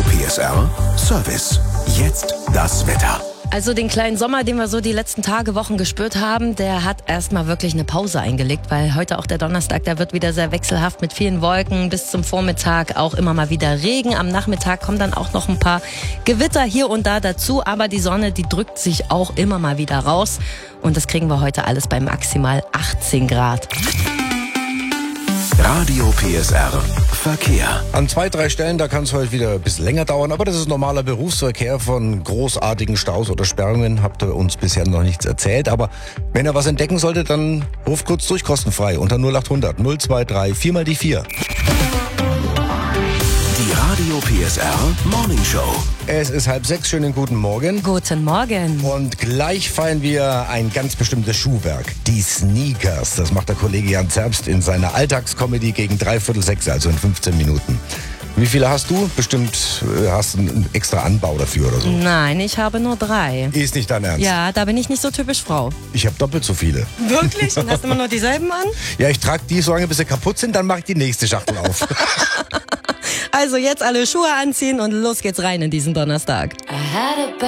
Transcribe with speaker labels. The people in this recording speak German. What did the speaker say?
Speaker 1: PSR Service. Jetzt das Wetter.
Speaker 2: Also den kleinen Sommer, den wir so die letzten Tage, Wochen gespürt haben, der hat erstmal wirklich eine Pause eingelegt, weil heute auch der Donnerstag, der wird wieder sehr wechselhaft mit vielen Wolken, bis zum Vormittag auch immer mal wieder Regen. Am Nachmittag kommen dann auch noch ein paar Gewitter hier und da dazu, aber die Sonne, die drückt sich auch immer mal wieder raus und das kriegen wir heute alles bei maximal 18 Grad.
Speaker 1: Radio PSR Verkehr.
Speaker 3: An 2-3 Stellen, da kann es heute wieder ein bisschen länger dauern, aber das ist normaler Berufsverkehr. Von großartigen Staus oder Sperrungen habt ihr uns bisher noch nichts erzählt. Aber wenn ihr was entdecken solltet, dann ruft kurz durch, kostenfrei, unter 0800 023 4 mal die 4.
Speaker 1: Die Radio PSR Morning Show.
Speaker 3: Es ist 5:30, schönen guten Morgen.
Speaker 2: Guten Morgen.
Speaker 3: Und gleich feiern wir ein ganz bestimmtes Schuhwerk, die Sneakers. Das macht der Kollege Jan Zerbst in seiner Alltagscomedy gegen 5:45, also in 15 Minuten. Wie viele hast du? Bestimmt hast du einen extra Anbau dafür oder so.
Speaker 2: Nein, ich habe nur 3.
Speaker 3: Ist nicht dein Ernst?
Speaker 2: Ja, da bin ich nicht so typisch Frau.
Speaker 3: Ich habe doppelt so viele.
Speaker 2: Wirklich? Und hast du immer nur dieselben an?
Speaker 3: Ja, ich trage die so lange, bis sie kaputt sind, dann mache ich die nächste Schachtel auf.
Speaker 2: Also jetzt alle Schuhe anziehen und los geht's rein in diesen Donnerstag.